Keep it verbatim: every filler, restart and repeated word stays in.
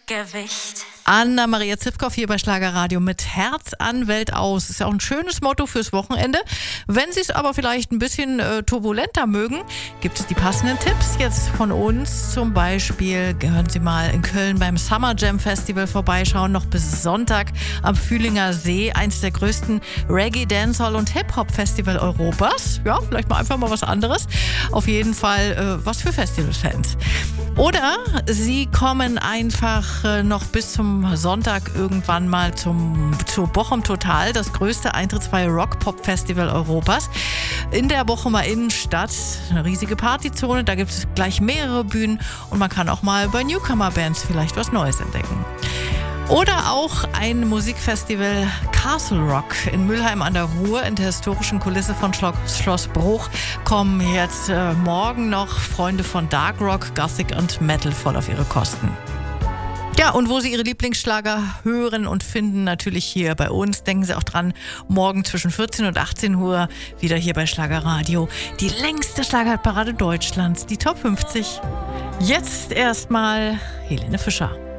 Gewicht. Anna-Maria Zivkow hier bei Schlagerradio mit Herz an, Welt aus. Ist ja auch ein schönes Motto fürs Wochenende. Wenn Sie es aber vielleicht ein bisschen äh, turbulenter mögen, gibt es die passenden Tipps jetzt von uns. Zum Beispiel hören Sie mal in Köln beim Summer Jam Festival vorbeischauen, noch bis Sonntag am Fühlinger See. Eins der größten Reggae, Dancehall und Hip-Hop-Festival Europas. Ja, vielleicht mal einfach mal was anderes. Auf jeden Fall äh, was für Festivalfans. Oder Sie kommen einfach äh, noch bis zum Sonntag irgendwann mal zum, zu Bochum Total, das größte eintrittsfreie Rock-Pop-Festival Europas. In der Bochumer Innenstadt, eine riesige Partyzone, da gibt es gleich mehrere Bühnen und man kann auch mal bei Newcomer-Bands vielleicht was Neues entdecken. Oder auch ein Musikfestival Castle Rock in Mülheim an der Ruhr. In der historischen Kulisse von Schloss Bruch kommen jetzt äh, morgen noch Freunde von Dark Rock, Gothic und Metal voll auf ihre Kosten. Ja, und wo Sie Ihre Lieblingsschlager hören und finden, natürlich hier bei uns. Denken Sie auch dran, morgen zwischen vierzehn und achtzehn Uhr wieder hier bei Schlagerradio. Die längste Schlagerparade Deutschlands, die Top fünfzig. Jetzt erstmal Helene Fischer.